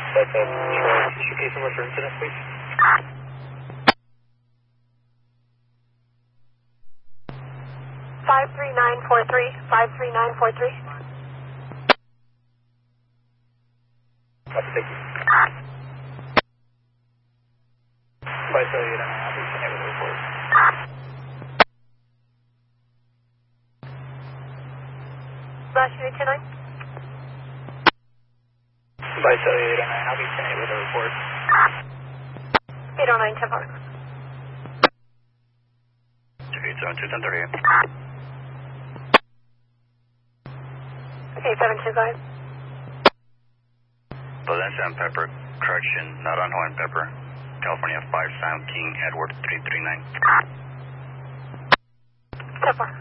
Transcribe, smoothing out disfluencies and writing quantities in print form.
That's a case of for incident, please. Five 53943, 53943. Thank you. By cellular, I'll be sending with a report. Last unit 29. By cellular, I'll be sending with a report. 809 10 Park. 287 Okay, 725. Valencia and Pepper, correction, not on Hawaiian Pepper. California 5 Sound King Edward 339. 10 Park.